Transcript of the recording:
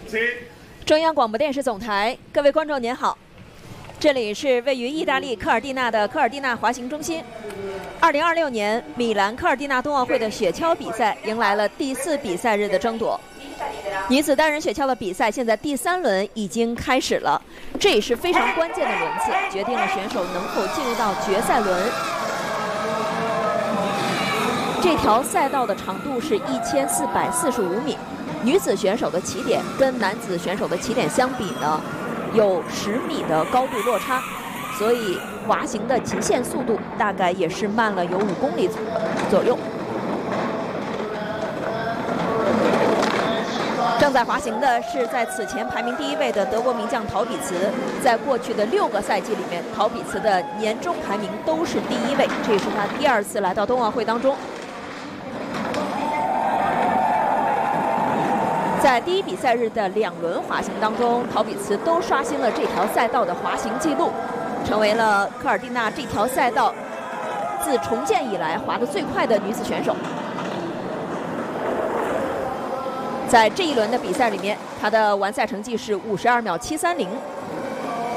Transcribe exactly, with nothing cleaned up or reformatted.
中央广播电视总台，各位观众您好，这里是位于意大利科尔蒂纳的科尔蒂纳滑行中心。二零二六年米兰科尔蒂纳冬奥会的雪橇比赛迎来了第四比赛日的争夺。女子单人雪橇的比赛现在第三轮已经开始了，这也是非常关键的轮次，决定了选手能否进入到决赛轮。这条赛道的长度是一千四百四十五米，女子选手的起点跟男子选手的起点相比呢，有十米的高度落差，所以滑行的极限速度大概也是慢了有五公里左右。正在滑行的是在此前排名第一位的德国名将陶比茨，在过去的六个赛季里面，陶比茨的年终排名都是第一位，这也是他第二次来到冬奥会当中。在第一比赛日的两轮滑行当中，陶比茨都刷新了这条赛道的滑行记录，成为了科尔蒂纳这条赛道自重建以来滑得最快的女子选手。在这一轮的比赛里面，她的完赛成绩是五十二秒七三零，